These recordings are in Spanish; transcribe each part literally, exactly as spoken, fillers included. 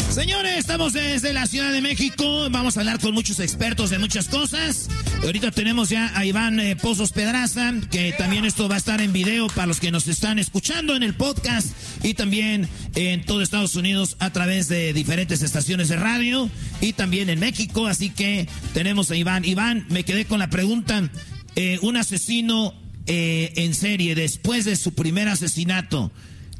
Señores, estamos desde la Ciudad de México. Vamos a hablar con muchos expertos de muchas cosas. Ahorita tenemos ya a Iván eh, Pozos Pedraza, que también esto va a estar en video para los que nos están escuchando en el podcast y también en todo Estados Unidos a través de diferentes estaciones de radio y también en México. Así que tenemos a Iván. Iván, me quedé con la pregunta. Eh, un asesino eh, en serie, después de su primer asesinato,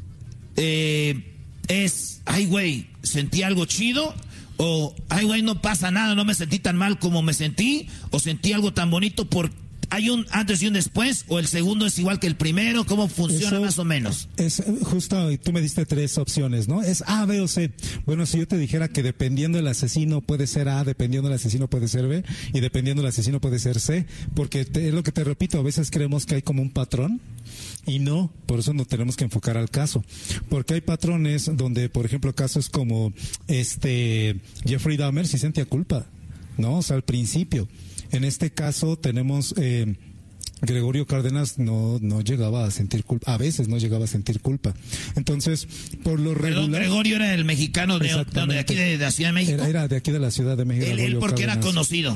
eh... es, ay güey, ¿sentí algo chido? O, ay güey, no pasa nada, no me sentí tan mal como me sentí. O sentí algo tan bonito por... ¿Hay un antes y un después? ¿O el segundo es igual que el primero? ¿Cómo funciona Eso más o menos? Es justo, tú me diste tres opciones, ¿no? Es A, B o C. Bueno, si yo te dijera que dependiendo del asesino puede ser A, dependiendo del asesino puede ser B, y dependiendo del asesino puede ser C, porque te, es lo que te repito, a veces creemos que hay como un patrón, y no, por eso no tenemos que enfocar al caso. Porque hay patrones donde, por ejemplo, casos como este Jeffrey Dahmer sí sentía culpa, ¿no? O sea, al principio. En este caso tenemos eh, Gregorio Cárdenas no no llegaba a sentir culpa, a veces no llegaba a sentir culpa. Entonces, por lo regular... Perdón, Gregorio era el mexicano de, de aquí de, de la Ciudad de México. Era, era de aquí de la Ciudad de México. Él, él porque Cárdenas. Era conocido.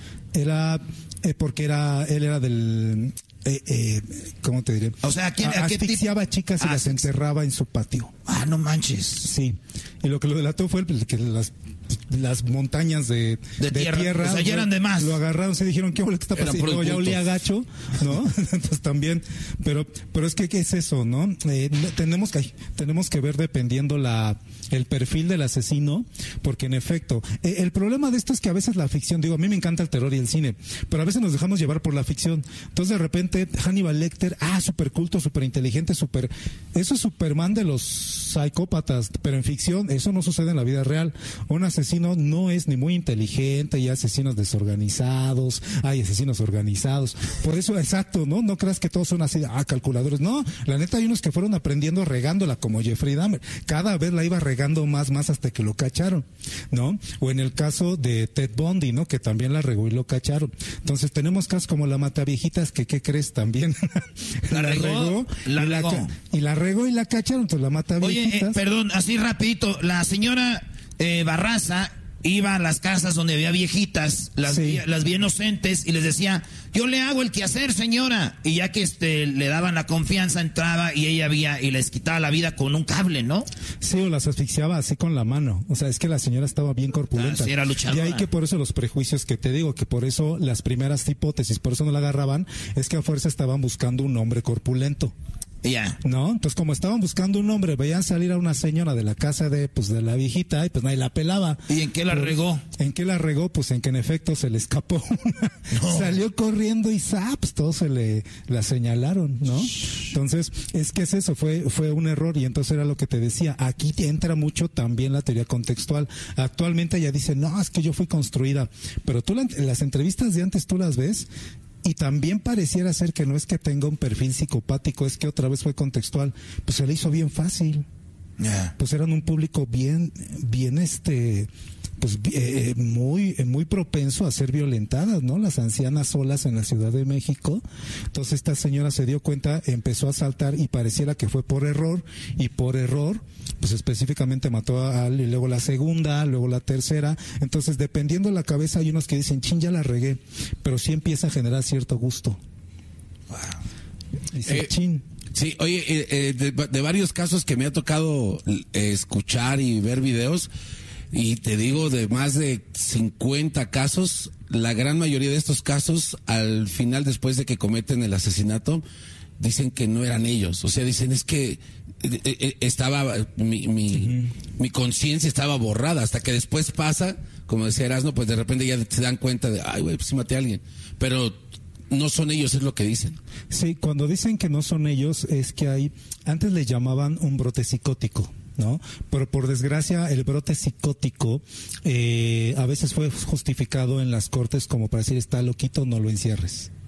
Era eh, porque era él era del... Eh, eh, ¿Cómo te diré? O sea, ¿a quién, a qué asfixiaba tipo? chicas y ah, las enterraba en su patio. Ah, no manches. Sí. Y lo que lo delató fue el, que las las montañas de, de, de tierra, tierra o sea, ya eran de más. Lo agarraron, se dijeron, ¿qué ole que está pasando? Luego ya olía gacho, ¿no? Entonces también, pero pero es que ¿qué es eso, no? Eh, tenemos que tenemos que ver dependiendo la el perfil del asesino, porque en efecto, eh, el problema de esto es que a veces la ficción, digo, a mí me encanta el terror y el cine, pero a veces nos dejamos llevar por la ficción. Entonces de repente Hannibal Lecter, ah, súper culto, súper inteligente, súper... Eso es Superman de los psicópatas, pero en ficción eso no sucede en la vida real. Un asesino no es ni muy inteligente, hay asesinos desorganizados, hay asesinos organizados. Por eso, exacto, ¿no? No creas que todos son así, ah, calculadores. No, la neta hay unos que fueron aprendiendo regándola, como Jeffrey Dahmer. Cada vez la iba regando más, más hasta que lo cacharon, ¿no? O en el caso de Ted Bundy, ¿no? Que también la regó y lo cacharon. Entonces tenemos casos como la Mataviejitas, que ¿qué crees? También la, la regó, regó la y, regó. La, y la regó y la cacharon, entonces la Mataviejitas. Oye, eh, perdón, así rapidito, la señora eh, Barraza iba a las casas donde había viejitas, las, sí. las bien inocentes, y les decía, yo le hago el quehacer, señora. Y ya que este le daban la confianza, entraba y ella había, y les quitaba la vida con un cable, ¿no? Sí, o las asfixiaba así con la mano. O sea, es que la señora estaba bien corpulenta. Ah, sí, era luchadora. Y hay que por eso los prejuicios que te digo, que por eso las primeras hipótesis, por eso no la agarraban, es que a fuerza estaban buscando un hombre corpulento. Ya. Yeah. ¿No? Entonces, como estaban buscando un hombre, veían salir a una señora de la casa de, pues, de la viejita y pues nadie la pelaba. ¿Y en qué la pues, regó? ¿En qué la regó? Pues en que en efecto se le escapó. No. Salió corriendo y zaps, todos se le la señalaron, ¿no? Entonces, es que es eso, fue, fue un error y entonces era lo que te decía. Aquí te entra mucho también la teoría contextual. Actualmente ella dice, no, es que yo fui construida. Pero tú la, las entrevistas de antes tú las ves. Y también pareciera ser que no es que tenga un perfil psicopático, es que otra vez fue contextual. Pues se le hizo bien fácil. Yeah. Pues eran un público bien, bien este, pues eh, muy, muy propenso a ser violentadas, ¿no? Las ancianas solas en la Ciudad de México. Entonces esta señora se dio cuenta, empezó a asaltar y pareciera que fue por error, y por error, pues específicamente mató a y luego la segunda, luego la tercera. Entonces, dependiendo de la cabeza, hay unos que dicen, chin, ya la regué, pero sí empieza a generar cierto gusto. Wow. Dice, eh, chin. Sí, oye, eh, de, de varios casos que me ha tocado eh, escuchar y ver videos, y te digo, de más de cincuenta casos, la gran mayoría de estos casos, al final, después de que cometen el asesinato, dicen que no eran ellos. O sea, dicen, es que eh, eh, estaba, mi, mi, uh-huh. mi conciencia estaba borrada, hasta que después pasa, como decía Erasmo, pues de repente ya se dan cuenta de, ay, güey, pues sí maté a alguien. Pero no son ellos, es lo que dicen. Sí, cuando dicen que no son ellos, es que hay, antes le llamaban un brote psicótico, ¿no? Pero por desgracia el brote psicótico eh, a veces fue justificado en las cortes como para decir, está loquito, no lo encierres.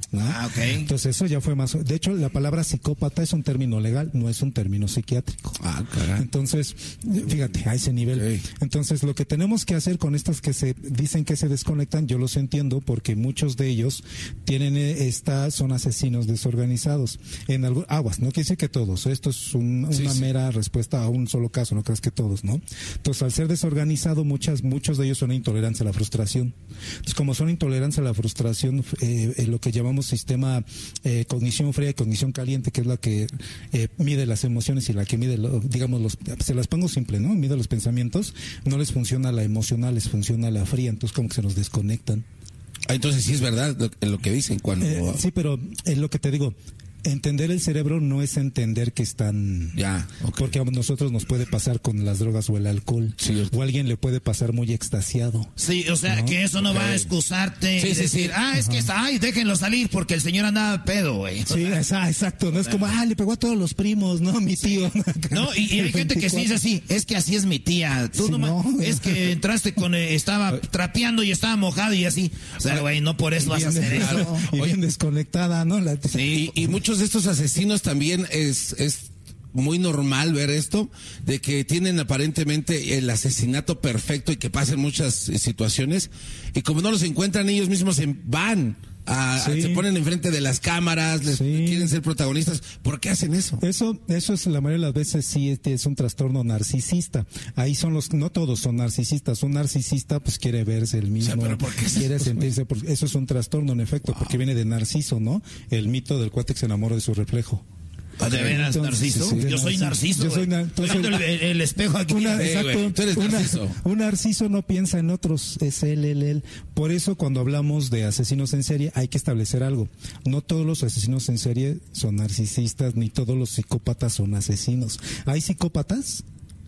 ¿no? Ah, ok. Entonces eso ya fue más... De hecho, la palabra psicópata es un término legal, no es un término psiquiátrico. Ah, caray. Entonces, fíjate, a ese nivel. Okay. Entonces, lo que tenemos que hacer con estas que se dicen que se desconectan, yo los entiendo porque muchos de ellos tienen esta, son asesinos desorganizados. En algo, aguas, no quiere decir que todos, esto es un, sí, una sí. mera respuesta a un solo caso, no creas que todos, ¿no? Entonces, al ser desorganizado, muchas, muchos de ellos son intolerantes a la frustración. Entonces, como son intolerantes a la frustración, eh, eh, lo que llamamos sistema eh, cognición fría y cognición caliente, que es la que eh, mide las emociones y la que mide, lo, digamos, los, se las pongo simple, ¿no? Mide los pensamientos, no les funciona la emocional, les funciona la fría, entonces como que se nos desconectan. Ah, entonces sí es verdad lo, lo que dicen cuando... Eh, sí, pero es lo que te digo. Entender el cerebro no es entender que están... Ya, okay. Porque a nosotros nos puede pasar con las drogas o el alcohol. Sí, o a alguien le puede pasar muy extasiado. Sí, o sea, ¿no? que eso no Okay. va a excusarte Sí, y sí, decir, sí. ah, es que está, ay, déjenlo salir porque el señor andaba pedo, güey. Sí, esa, exacto. No es como, ah, le pegó a todos los primos, ¿no? Mi tío. No, y, y hay gente que sí dice así, es que así es mi tía. Tú Sí, no, no. es que entraste con, eh, estaba trapeando y estaba mojado y así. O sea, güey, no por eso vas a hacer eso. Y bien desconectada, ¿no? La, Sí. Y, y muchos de estos asesinos también es, es muy normal ver esto, de que tienen aparentemente el asesinato perfecto y que pasan muchas eh, situaciones, y como no los encuentran, ellos mismos se van, a, Sí. se ponen enfrente de las cámaras, les Sí. quieren ser protagonistas. ¿Por qué hacen eso? Eso, eso es la mayoría de las veces sí es, es un trastorno narcisista. Ahí son los, no todos son narcisistas. Un narcisista pues quiere verse el mismo, O sea, ¿pero por qué es quiere eso? sentirse, por- eso es un trastorno en efecto, Wow. porque viene de Narciso, ¿no? El mito del cuate que se enamora de su reflejo. ¿De veras, Entonces, Narciso? sí, sí, Yo soy Narciso. Yo soy güey. nar- Estoy entonces- viendo el, el espejo aquí. Una- Eh, exacto, güey, tú eres una- narciso. un narciso no piensa en otros, es él, él, él. Por eso cuando hablamos de asesinos en serie hay que establecer algo. No todos los asesinos en serie son narcisistas, ni todos los psicópatas son asesinos. Hay psicópatas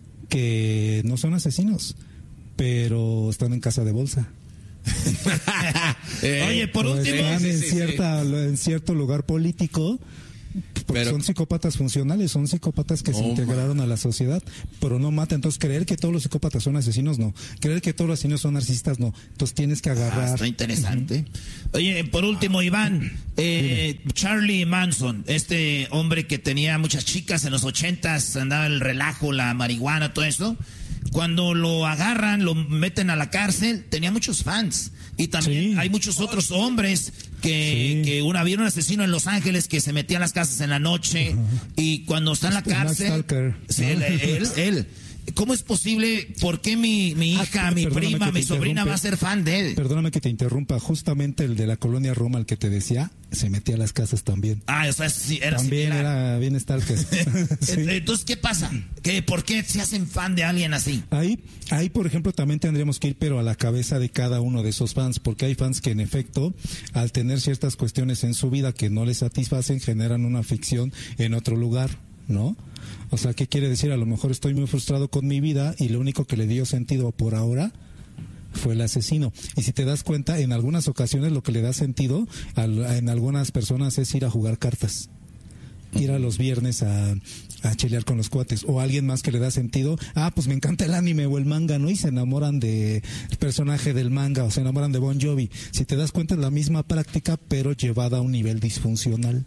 que no son asesinos, pero están en casa de bolsa. Eh, Oye, por O último, están sí, en, sí, sí. cierta, en cierto lugar político. Porque Pero- son psicópatas funcionales, son psicópatas que se Oh, integraron a la sociedad, pero no matan. Entonces, creer que todos los psicópatas son asesinos, no. Creer que todos los asesinos son narcisistas, no. Entonces, tienes que Ah, agarrar. está interesante. Oye, por último, Iván, eh, Charlie Manson, este hombre que tenía muchas chicas en los ochentas, andaba el relajo, la marihuana, todo eso. Cuando lo agarran, lo meten a la cárcel, tenía muchos fans. Y también Sí. hay muchos otros hombres que, Sí. que una, había un asesino en Los Ángeles que se metía a las casas en la noche y cuando está en la Este, Max cárcel... Stalker, Sí, ¿no? él, él, él. ¿Cómo es posible? ¿Por qué mi, mi Ah, hija, mi perdóname prima, que te mi sobrina interrumpe. va a ser fan de él? Perdóname que te interrumpa. Justamente el de la colonia Roma, el que te decía, se metía a las casas también. Ah, o sea, sí, era También similar. era bien stalker. Sí. Entonces, ¿qué pasa? ¿Qué, ¿Por qué se hacen fan de alguien así? Ahí, ahí, por ejemplo, también tendríamos que ir, pero a la cabeza de cada uno de esos fans, porque hay fans que, en efecto, al tener ciertas cuestiones en su vida que no les satisfacen, generan una ficción en otro lugar, ¿no? O sea, ¿qué quiere decir? A lo mejor estoy muy frustrado con mi vida y lo único que le dio sentido por ahora fue el asesino. Y si te das cuenta, en algunas ocasiones lo que le da sentido a, en algunas personas es ir a jugar cartas. Ir a los viernes a, a chilear con los cuates, o a alguien más que le da sentido, ah, pues me encanta el anime o el manga, ¿no? Y se enamoran de el personaje del manga o se enamoran de Bon Jovi. Si te das cuenta, es la misma práctica, pero llevada a un nivel disfuncional.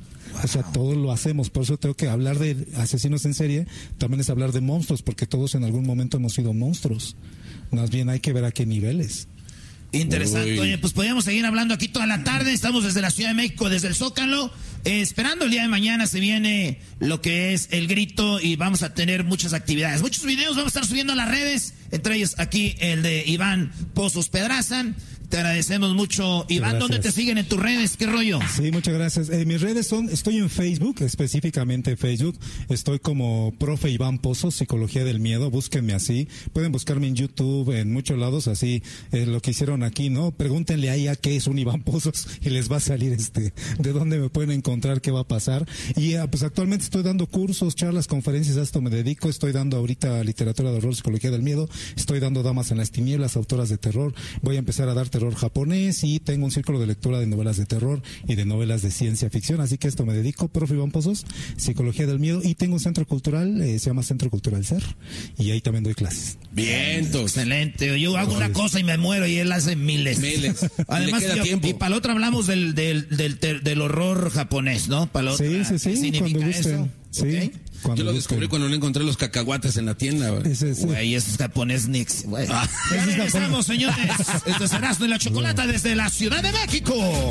O sea, todos lo hacemos, por eso tengo que hablar de asesinos en serie, también es hablar de monstruos, porque todos en algún momento hemos sido monstruos. Más bien hay que ver a qué niveles. Interesante. Uy. Oye, pues podríamos seguir hablando aquí toda la tarde. Estamos desde la Ciudad de México, desde el Zócalo, eh, esperando el día de mañana. Se viene lo que es el grito y vamos a tener muchas actividades. Muchos videos vamos a estar subiendo a las redes, entre ellos aquí el de Iván Pozos Pedraza. Te agradecemos mucho. Iván, Gracias. ¿dónde te siguen en tus redes? ¿Qué rollo? Sí, muchas gracias. Eh, mis redes son, estoy en Facebook, específicamente Facebook. Estoy como profe Iván Pozos, Psicología del Miedo. Búsquenme así. Pueden buscarme en YouTube, en muchos lados, así eh, lo que hicieron aquí, ¿no? Pregúntenle ahí a qué es un Iván Pozos y les va a salir este, de dónde me pueden encontrar, qué va a pasar. Y eh, pues actualmente estoy dando cursos, charlas, conferencias, a esto me dedico. Estoy dando ahorita literatura de horror, Psicología del Miedo. Estoy dando Damas en las Tinieblas, autoras de terror. Voy a empezar a dar terror japonés y tengo un círculo de lectura de novelas de terror y de novelas de ciencia ficción, así que esto me dedico, profe Iván Pozos, Psicología del Miedo, y tengo un centro cultural, eh, se llama Centro Cultural Ser, y ahí también doy clases. Bien, excelente. Yo hago una cosa y me muero y él hace miles. Miles. Además, queda yo, tiempo. Y para la otra hablamos del, del, del, del, del horror japonés, ¿no? Para la otra, sí, sí, sí, ¿qué significa cuando gusten. eso? Sí. ¿Okay? Yo lo descubrí gusten. cuando no encontré los cacahuates en la tienda. Güey, Ese, ese. Güey, esos japonés nix. Güey. Ah. Ya regresamos, señores. Esto es Erasmo y la Chocolata desde la Ciudad de México.